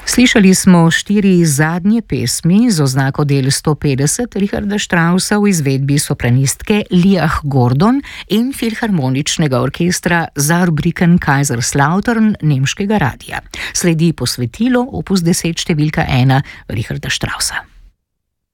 Slišali smo 4 zadnje pesmi z oznako del 150 Richarda Straussa v izvedbi sopranistke Liah Gordon in filharmoničnega orkestra Saarbrücken Kaiserslautern nemškega radia. Sledi posvetilo opus 10 številka 1 Richarda Straussa.